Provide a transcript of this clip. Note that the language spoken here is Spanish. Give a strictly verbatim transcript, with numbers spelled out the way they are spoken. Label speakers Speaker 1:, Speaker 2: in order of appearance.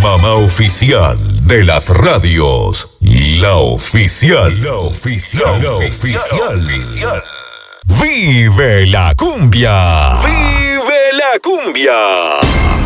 Speaker 1: mamá oficial de las radios. La oficial. La oficial. La oficial. ¡Vive la cumbia! ¡Vive la cumbia!